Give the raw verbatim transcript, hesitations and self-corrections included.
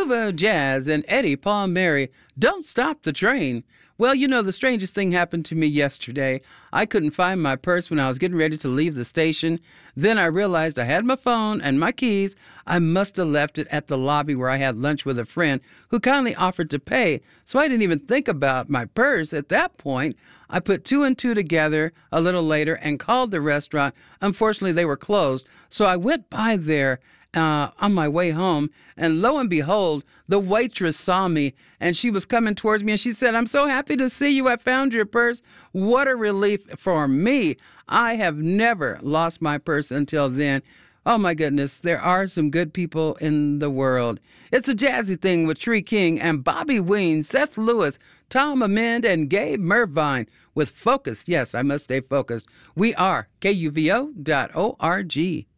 Nouveau Jazz and Eddie Palmieri, Don't Stop the Train. Well, you know, the strangest thing happened to me yesterday. I couldn't find my purse when I was getting ready to leave the station. Then I realized I had my phone and my keys. I must have left it at the lobby where I had lunch with a friend who kindly offered to pay. So I didn't even think about my purse at that point. I put two and two together a little later and called the restaurant. Unfortunately, they were closed. So I went by there Uh, on my way home, and lo and behold, the waitress saw me, and she was coming towards me, and she said, "I'm so happy to see you. I found your purse." What a relief for me. I have never lost my purse until then. Oh, my goodness, there are some good people in the world. It's a jazzy thing with Tree King and Bobby Ween, Seth Lewis, Tom Amend, and Gabe Mervine with Focus. Yes, I must stay focused. We are K U V O dot org.